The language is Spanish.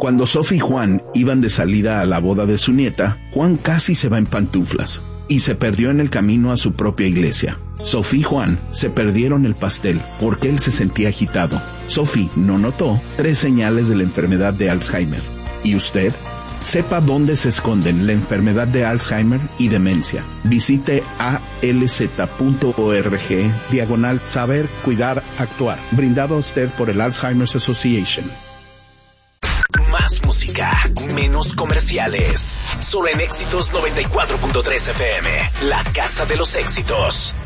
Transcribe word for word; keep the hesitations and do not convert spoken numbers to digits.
Cuando Sophie y Juan iban de salida a la boda de su nieta, Juan casi se va en pantuflas y se perdió en el camino a su propia iglesia. Sophie y Juan se perdieron el pastel porque él se sentía agitado. Sophie no notó tres señales de la enfermedad de Alzheimer. ¿Y usted? Sepa dónde se esconden la enfermedad de Alzheimer y demencia. Visite alz.org diagonal saber, cuidar, actuar. Brindado a usted por el Alzheimer's Association. Más música, menos comerciales. Solo en Éxitos noventa y cuatro punto tres F M, la casa de los éxitos.